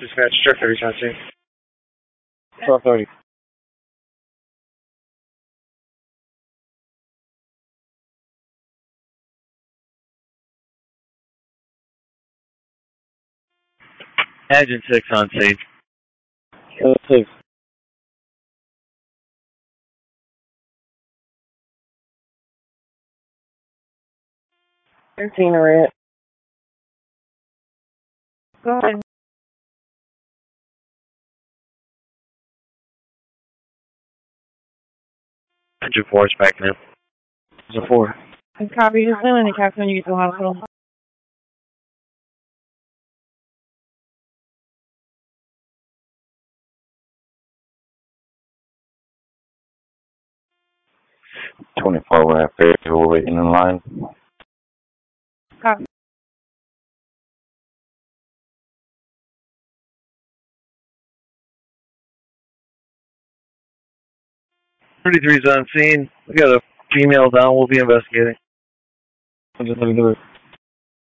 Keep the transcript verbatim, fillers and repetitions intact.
Dispatch, Truck thirty on scene. twelve thirty. Agent six on scene. Kilo six. thirteen red. Go ahead. Agent four is back now. It's a four. And copy, just send the captain when you get to the hospital. twenty-four, we're at Fairfield, waiting in line. Copy. thirty-three's on scene. We got a female down. We'll be investigating. Just let me do it.